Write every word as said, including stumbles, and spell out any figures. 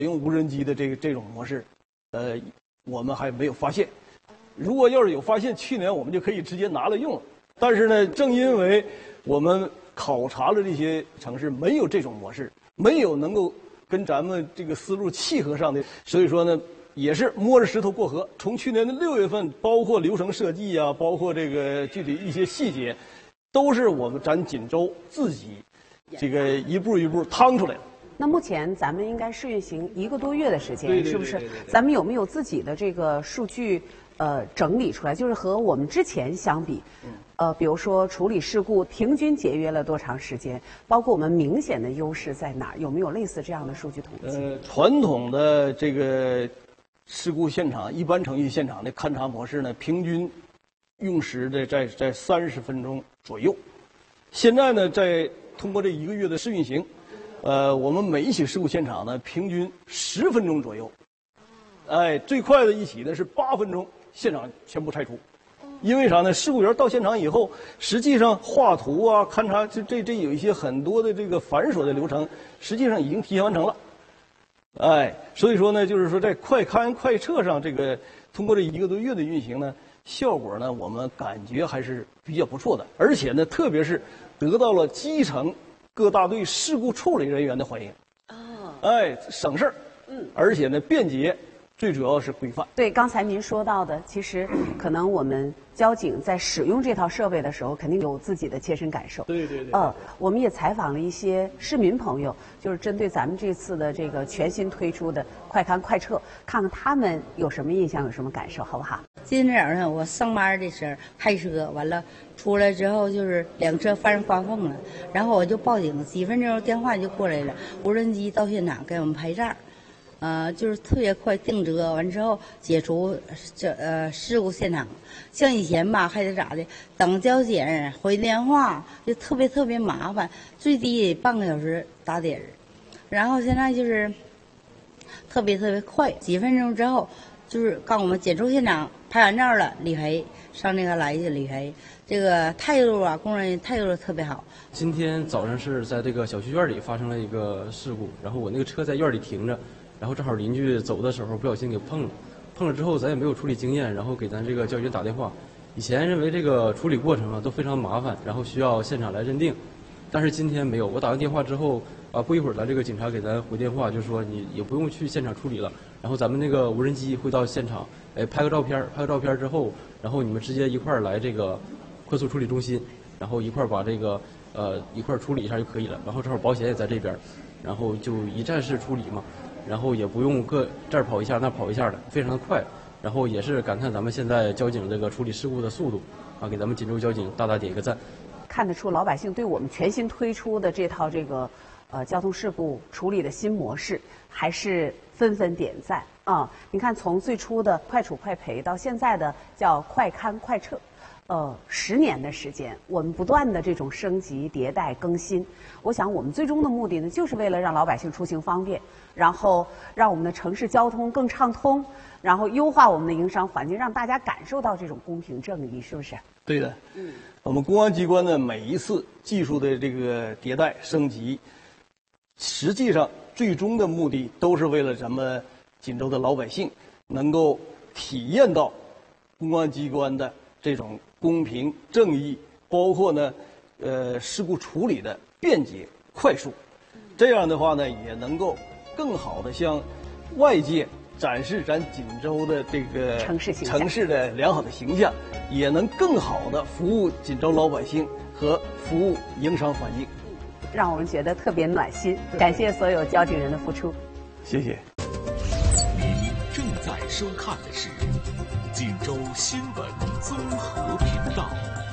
用无人机的这个这种模式，呃，我们还没有发现。如果要是有发现，去年我们就可以直接拿来用了。但是呢，正因为我们考察了这些城市没有这种模式，没有能够跟咱们这个思路契合上的，所以说呢，也是摸着石头过河。从去年的六月份，包括流程设计啊，包括这个具体一些细节，都是我们咱锦州自己这个一步一步趟出来的。 那目前咱们应该试运行一个多月的时间， 对对对是不是对对对？ 咱们有没有自己的这个数据呃整理出来？就是和我们之前相比，呃，比如说处理事故平均节约了多长时间？包括我们明显的优势在哪儿？有没有类似这样的数据统计？ 呃，传统的这个事故现场，一般程序现场的勘查模式呢，平均用时的在在三十分钟左右。现在呢，在通过这一个月的试运行，呃，我们每一起事故现场呢，平均十分钟左右。哎，最快的一起呢是八分钟，现场全部拆除。因为啥呢？事故员到现场以后，实际上画图啊、勘察，这这这有一些很多的这个繁琐的流程，实际上已经提前完成了。哎，所以说呢，就是说在快勘快测上，这个通过这一个多月的运行呢，效果呢，我们感觉还是比较不错的，而且呢，特别是得到了基层各大队事故处理人员的欢迎。哦，哎，省事儿，嗯，而且呢，便捷。最主要是规范。 对，刚才您说到的，其实可能我们交警在使用这套设备的时候，肯定有自己的切身感受。 对对对。 呃，我们也采访了一些市民朋友，就是针对咱们这次的这个全新推出的快勘快测，看看他们有什么印象，有什么感受，好不好？ 今天早上我上班的时候开车，完了出来之后就是两车发生刮缝了，然后我就报警，几分钟电话就过来了，无人机到现场给我们拍照。呃，就是特别快定责，完之后解除这呃事故现场。像以前吧，还得咋的，等交警回电话就特别特别麻烦，最低得半个小时打底儿。然后现在就是特别特别快，几分钟之后就是告我们解除现场，拍完照了理赔，上那个来去理赔。这个态度啊，工人态度特别好。 今天早上是在这个小区院里发生了一个事故，然后我那个车在院里停着。然后正好邻居走的时候不小心给碰了，碰了之后咱也没有处理经验，然后给咱这个交警打电话。以前认为这个处理过程啊都非常麻烦，然后需要现场来认定，但是今天没有。我打完电话之后啊，不一会儿咱这个警察给咱回电话，就说你也不用去现场处理了，然后咱们那个无人机会到现场，哎，拍个照片，拍个照片之后，然后你们直接一块儿来这个快速处理中心，然后一块儿把这个呃一块儿处理一下就可以了。然后正好保险也在这边，然后就一站式处理嘛。然后也不用各这儿跑一下那儿跑一下的，非常的快。然后也是感叹咱们现在交警这个处理事故的速度，啊，给咱们锦州交警大大点一个赞。 看得出老百姓对我们全新推出的这套这个呃交通事故处理的新模式，还是纷纷点赞啊！你看，从最初的快处快赔到现在的叫快勘快测。呃，十年的时间，我们不断的这种升级、迭代、更新。我想，我们最终的目的呢，就是为了让老百姓出行方便，然后让我们的城市交通更畅通，然后优化我们的营商环境，让大家感受到这种公平正义，是不是？ 对的。嗯，我们公安机关的每一次技术的这个迭代升级，实际上最终的目的都是为了咱们锦州的老百姓能够体验到公安机关的这种公平正义，包括呢，呃，事故处理的便捷快速，这样的话呢，也能够更好的向外界展示咱锦州的这个城市形象城市的良好的形象，也能更好的服务锦州老百姓和服务营商环境， 让我们觉得特别暖心。感谢所有交警人的付出， 谢谢。 您正在收看的是锦州新闻综合频道。